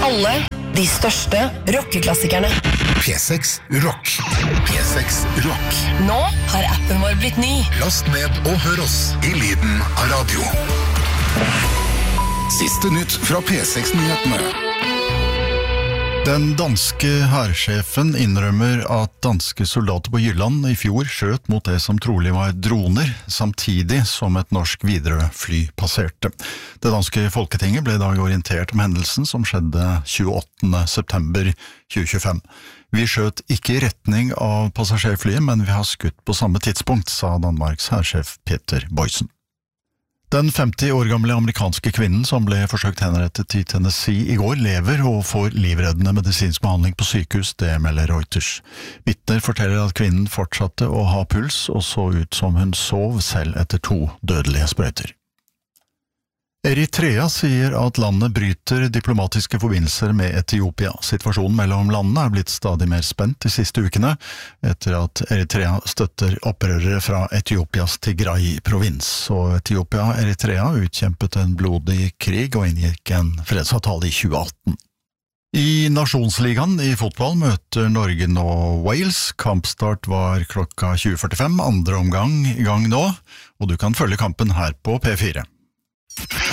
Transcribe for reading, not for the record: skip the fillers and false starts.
Alle de største rockeklassikerne. P6 Rock. P6 Rock. Nå har appen vår blitt ny. Last ned og hør oss i lyden av radio. Siste nytt fra P6-nyhetene. Den danske hærsjefen innrømmer at danske soldater på Jylland i fjor skjøt mot det som trolig var droner, samtidig som et norsk Widerøe-fly passerte. Det danske Folketinget ble i dag orientert om hendelsen som skjedde 28. september 2025. Vi skjøt ikke i retning av passasjerflyet, men vi har skutt på samme tidspunkt, sa Danmarks hærsjef Peter Boysen. Den 50 år gamle amerikanske kvinnen som ble forsøkt henrettet i Tennessee i går lever og får livreddende medisinsk behandling på sykehus, det melder Reuters. Vitner forteller at kvinnen fortsatte å ha puls og så ut som hun sov selv etter 2 dødelige sprøyter. Eritrea sier at landet bryter diplomatiske forbindelser med Etiopia. Situasjonen mellom landene er blitt stadig mer spent de siste ukene, etter at Eritrea støtter opprørere fra Etiopias Tigray-provins. Og Etiopia og Eritrea utkjempet en blodig krig og inngikk en fredsavtale i 2018. I Nasjonsligaen i fotball møter Norge nå Wales. Kampstart var klokka 20:45, andre omgang i gang nå, og du kan følge kampen her på P4.